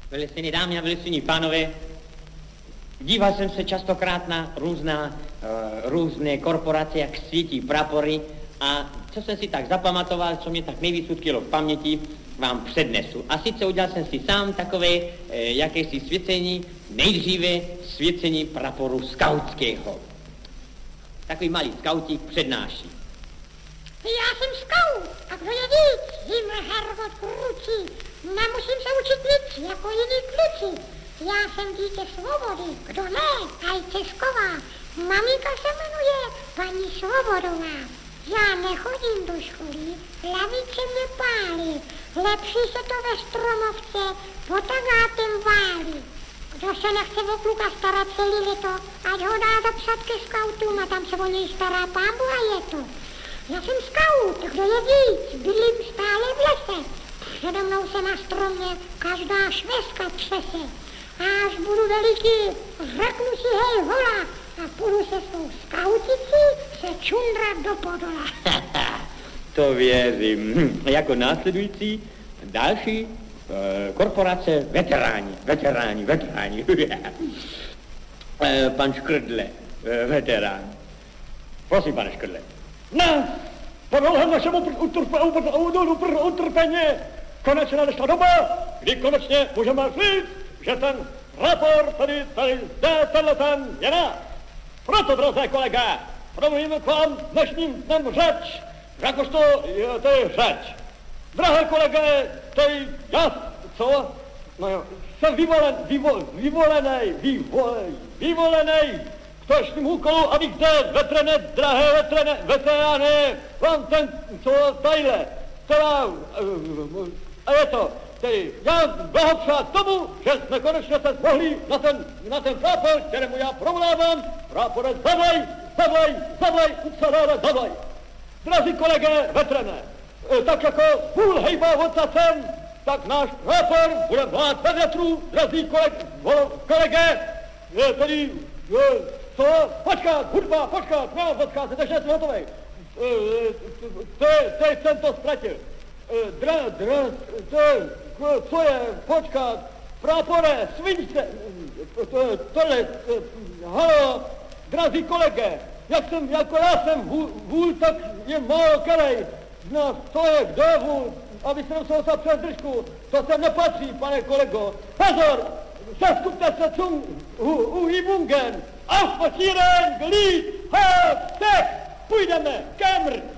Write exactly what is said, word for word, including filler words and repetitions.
Velicený dámy a velicený pánové, díval jsem se častokrát na různá, uh, různé korporace, jak svítí prapory a co jsem si tak zapamatoval, co mě tak nejvíc utkvělo v paměti, vám přednesu. A sice udělal jsem si sám takové uh, jakési svěcení, nejdříve svěcení praporu skautského. Takový malý skautík přednáší. Já jsem skaut, a kdo je víc, jim Hergot kručí. Nemusím se učit nic, jako jiní kluci. Já jsem dítě svobody, kdo ne, aj Česková. Maminka se jmenuje paní Svobodová. Já nechodím do školy, lavice mě pálí. Lepší se to ve stromovce pod tagátem válí. Kdo se nechce o kluka starat celý leto, ať ho dá zapsat ke skautům a tam se o něj stará pámbu a je to. Já jsem skaut, kdo je víc, bydlím stále v lese. Přede mnou se na stromě každá švestka třese. A až budu veliký, řeknu si hej hola a půjdu se svou skauticí se čundrat do podola. To věřím. Jako následující další e, korporace veteráni, veteráni, veteráni. e, pan Škrdle, e, veterán. Prosím, pane Škrdle. Ne, po dlouhém našemu utrpení konečně nadešla doba, kdy konečně můžeme říct, že ten raport tady, tady zde, tenhle ten je náš. Proto, drazé kolegé, promluvíme k vám dnešním dnem řeč, jakožto to je řeč. Drahé kolegé, tady já, co? No jo, jsem vyvolen, vyvo, vyvolenej, vyvolenej, vyvolenej k točním úkolu, abych zde vetrene, drahé vetrene, veterány, vám ten, co, tadyhle, která, a je to, tedy já blahopřát tomu, že jsme konečně se zmohli na ten, na ten prápor, kterému já promlávám, prápore zavlej, zavlej, zavlej, upsadále zavlej. Drazí kolegé vetrene, tak jako půl hejba odtacem, tak náš prápor bude vlád ve větru, drazí koleg, kolegé, tedy, co, počkat, hudba, počkat, no, počkat, takže jsem hotovej. Teď jsem to ztratil. Dra, dra, to, co je, počkat, prápore, svince, tohle, halo, drazí kolege, jak jsem, jako já jsem vůl, vůl tak je málo kerej, no, to je, kdo je vůl, aby jsem se ostal přes držku, to sem nepatří, pane kolego, pozor, seskupte se cum, u, u Ibungen, aufmarschieren, glid, hop, tech, půjdeme, kemr,